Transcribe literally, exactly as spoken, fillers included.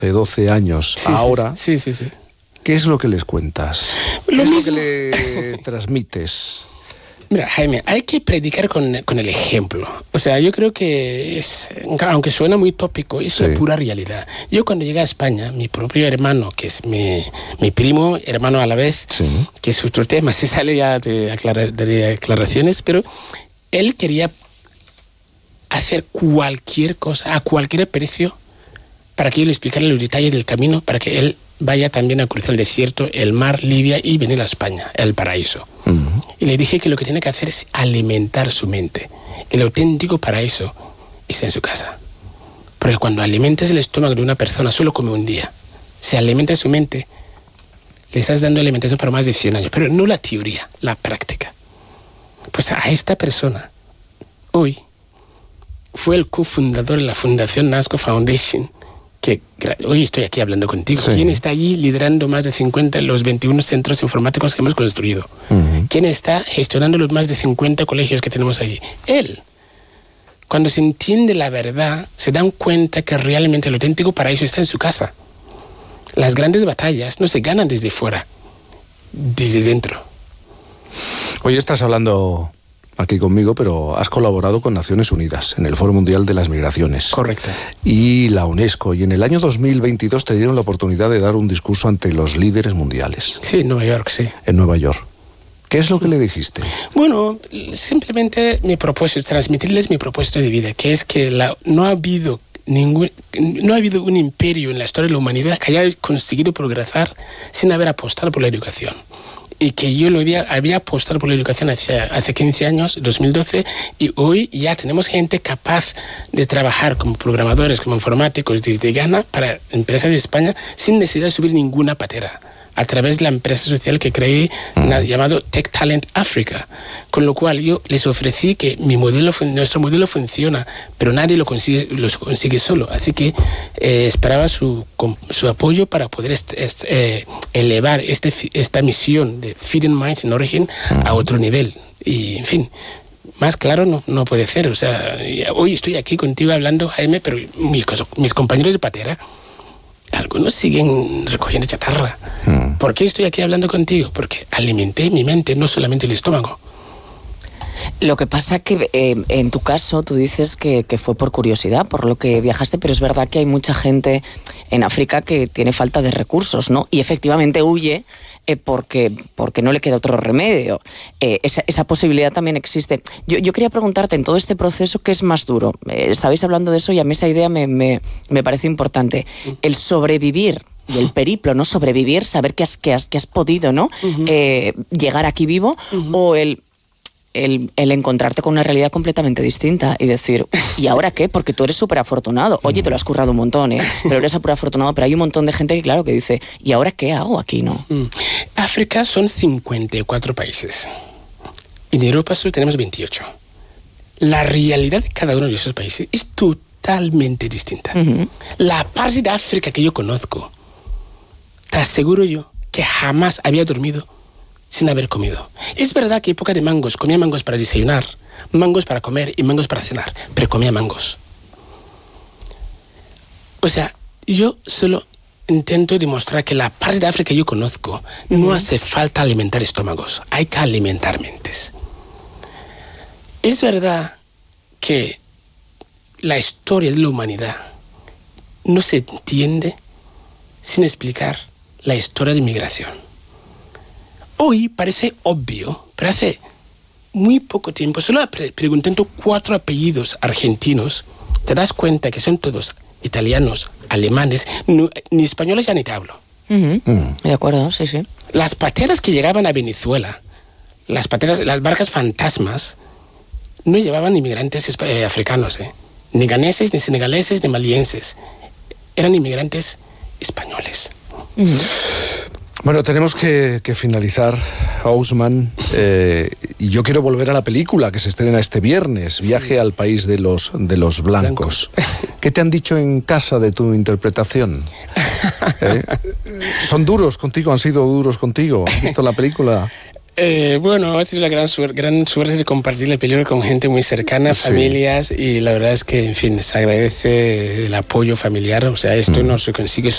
de doce años sí, ahora, sí, sí, sí, sí. ¿Qué es lo que les cuentas? ¿Qué Lo es mismo. lo que le transmites? Mira, Jaime, hay que predicar con, con el ejemplo. O sea, yo creo que, es, aunque suena muy tópico, es sí. la pura realidad. Yo cuando llegué a España, mi propio hermano, que es mi, mi primo, hermano a la vez, sí. que es otro tema, se sale ya de, aclarar, de aclaraciones, pero él quería hacer cualquier cosa, a cualquier precio, para que yo le explicara los detalles del camino, para que él vaya también a cruzar el desierto, el mar, Libia y venir a España, el paraíso. Uh-huh. Y le dije que lo que tiene que hacer es alimentar su mente. El auténtico paraíso está en su casa. Porque cuando alimentes el estómago de una persona, solo come un día. Si alimenta su mente, le estás dando alimentación para más de cien años. Pero no la teoría, la práctica. Pues a esta persona, hoy, fue el cofundador de la Fundación NASCO Foundation, que hoy estoy aquí hablando contigo. Sí. ¿Quién está allí liderando más de cincuenta de los veintiún centros informáticos que hemos construido? Uh-huh. ¿Quién está gestionando los más de cincuenta colegios que tenemos allí? Él. Cuando se entiende la verdad, se dan cuenta que realmente el auténtico paraíso está en su casa. Las grandes batallas no se ganan desde fuera, desde dentro. Hoy estás hablando aquí conmigo, pero has colaborado con Naciones Unidas en el Foro Mundial de las Migraciones. Correcto. Y la UNESCO. Y en el año dos mil veintidós te dieron la oportunidad de dar un discurso ante los líderes mundiales. Sí, en Nueva York, sí. En Nueva York. ¿Qué es lo que le dijiste? Bueno, simplemente mi propósito, transmitirles mi propósito de vida, que es que la, no ha habido ningún, no ha habido un imperio en la historia de la humanidad que haya conseguido progresar sin haber apostado por la educación. Y que yo lo había, había apostado por la educación hace, hace quince años, dos mil doce, y hoy ya tenemos gente capaz de trabajar como programadores, como informáticos desde Ghana para empresas de España sin necesidad de subir ninguna patera, a través de la empresa social que creé, mm. llamado Tech Talent Africa. Con lo cual yo les ofrecí que mi modelo, nuestro modelo funciona, pero nadie lo consigue, lo consigue solo. Así que eh, esperaba su, su apoyo para poder est, est, eh, elevar este, esta misión de Feeding Minds in Origin mm. a otro nivel. Y, en fin, más claro no, no puede ser. O sea, hoy estoy aquí contigo hablando, Jaime, pero mis, mis compañeros de patera, algunos siguen recogiendo chatarra. Mm. ¿Por qué estoy aquí hablando contigo? Porque alimenté mi mente, no solamente el estómago. Lo que pasa que eh, en tu caso tú dices que, que fue por curiosidad, por lo que viajaste, pero es verdad que hay mucha gente en África que tiene falta de recursos, ¿no? Y efectivamente huye eh, porque, porque no le queda otro remedio. Eh, esa, esa posibilidad también existe. Yo, yo quería preguntarte, en todo este proceso, ¿qué es más duro? Eh, estabais hablando de eso y a mí esa idea me, me, me parece importante. El sobrevivir y el periplo, ¿no? Sobrevivir, saber que has, que has, que has podido, ¿no? Uh-huh. Eh, llegar aquí vivo, uh-huh. o el... El, el encontrarte con una realidad completamente distinta y decir, ¿y ahora qué? Porque tú eres súper afortunado. Oye, te lo has currado un montón, ¿eh? Pero eres súper afortunado, pero hay un montón de gente que, claro, que dice, ¿y ahora qué hago aquí, no? Mm. África son cincuenta y cuatro países. En Europa solo tenemos veintiocho. La realidad de cada uno de esos países es totalmente distinta. Uh-huh. La parte de África que yo conozco, te aseguro yo que jamás había dormido sin haber comido. Es verdad que época de mangos, comía mangos para desayunar, mangos para comer y mangos para cenar, pero comía mangos. O sea, yo solo intento demostrar que la parte de África que yo conozco, uh-huh. no hace falta alimentar estómagos, hay que alimentar mentes. Es verdad que la historia de la humanidad no se entiende sin explicar la historia de inmigración. Hoy parece obvio, pero hace muy poco tiempo, solo pre- preguntando cuatro apellidos argentinos, te das cuenta que son todos italianos, alemanes, no, ni españoles ya ni te hablo. Uh-huh. Mm. De acuerdo, sí, sí. Las pateras que llegaban a Venezuela, las pateras, las barcas fantasmas, no llevaban inmigrantes eh, africanos, eh. ni ganeses, ni senegaleses, ni malienses. Eran inmigrantes españoles. Uh-huh. Bueno, tenemos que, que finalizar, Ousmane, eh, y yo quiero volver a la película que se estrena este viernes, sí. Viaje al país de los, de los blancos. Blanco. ¿Qué te han dicho en casa de tu interpretación? ¿Eh? ¿Son duros contigo? ¿Han sido duros contigo? ¿Has visto la película? Eh, bueno, he tenido la gran, suer- gran suerte de compartir la película con gente muy cercana, sí. familias, y la verdad es que, en fin, se agradece el apoyo familiar. O sea, esto mm. no se consigue